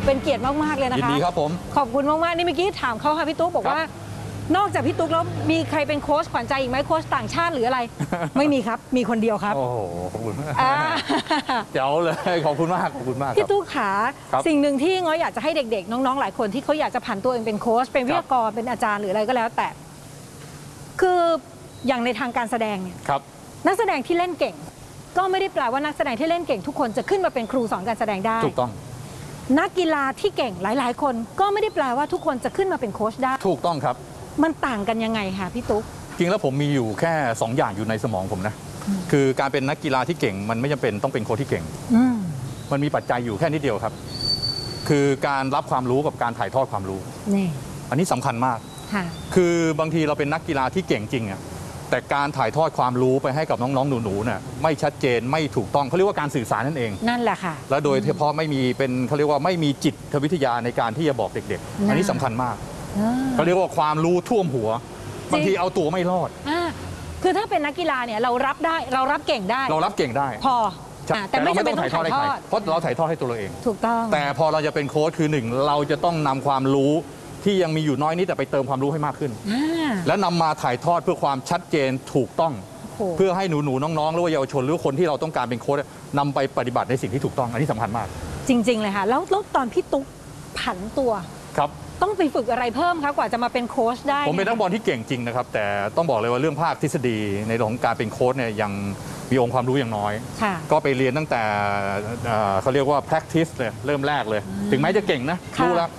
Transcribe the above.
เป็นเกียรติมากๆเลยนะคะยินดีครับผมขอบคุณมากๆนี่เมื่อกี้ถามเขาค่ะพี่ตุ๊กบอกว่านอกจากพี่ตุ๊กแล้วมีใครเป็นโค้ชขวัญใจอีกไหมโค้ชต่างชาติหรืออะไร ไม่มีครับมีคนเดียวครับโอ้โหขอบคุณมากเจ๋วเลยขอบคุณมากขอบคุณมากพี่ตุ๊กขาสิ่งหนึ่งที่ง้อยอยากจะให้เด็กๆน้องๆหลายคนที่เขาอยากจะผันตัวเองเป็นโค้ชเป็นวิทยากรเป็นอาจารย์หรืออะไรก็แล้วแต่คืออย่างในทางการแสดงเนี่ยนักแสดงที่เล่นเก่งก็ไม่ได้แปลว่านักแสดงที่เล่นเก่งทุกคนจะขึ้นมาเป็นครูสอนการแสดงได้ถูกต้องนักกีฬาที่เก่งหลายๆคนก็ไม่ได้แปลว่าทุกคนจะขึ้นมาเป็นโค้ชได้ถูกต้องครับมันต่างกันยังไงคะพี่ตุ๊กจริงแล้วผมมีอยู่แค่2อย่างอยู่ในสมองผมนะคือการเป็นนักกีฬาที่เก่งมันไม่จำเป็นต้องเป็นโค้ชที่เก่งมันมีปัจจัยอยู่แค่นิดเดียวครับคือการรับความรู้กับการถ่ายทอดความรู้นี่อันนี้สำคัญมากคือบางทีเราเป็นนักกีฬาที่เก่งจริงอะแต่การถ่ายทอดความรู้ไปให้กับน้องๆหนูๆเนี่ยไม่ชัดเจนไม่ถูกต้องเขาเรียกว่าการสื่อสารนั่นเองนั่นแหละค่ะและโดยเฉพาะไม่มีเป็นเขาเรียกว่าไม่มีจิตวิทยาในการที่จะบอกเด็กๆอันนี้สำคัญมากเขาเรียกว่าความรู้ท่วมหัวบางทีเอาตัวไม่รอดคือถ้าเป็นนักกีฬาเนี่ยเรารับได้เรารับเก่งได้เรารับเก่งได้พอแต่ไม่ต้องถ่ายทอดให้ใครเพราะเราถ่ายทอดให้ตัวเราเองถูกต้องแต่พอเราจะเป็นโค้ชคือ1เราจะต้องนำความรู้ที่ยังมีอยู่น้อยนิดแต่ไปเติมความรู้ให้มากขึ้นและนำมาถ่ายทอดเพื่อความชัดเจนถูกต้องเพื่อให้หนูๆน้องๆหรือว่าเยาวชนหรือคนที่เราต้องการเป็นโค้ชนำไปปฏิบัติในสิ่งที่ถูกต้องอันนี้สำคัญมากจริงๆเลยค่ะแล้วตอนพี่ตุ๊กผันตัวครับต้องไปฝึกอะไรเพิ่มคะกว่าจะมาเป็นโค้ชได้ผมเป็นนักบอลที่เก่งจริงนะครับแต่ต้องบอกเลยว่าเรื่องภาคทฤษฎีในเรื่องของการเป็นโค้ชเนี่ยยังมีองค์ความรู้อย่างน้อยก็ไปเรียนตั้งแต่เขาเรียกว่า practice เลยเริ่มแรกเลยถึงแม้จะเก่งนะรู้แล้ว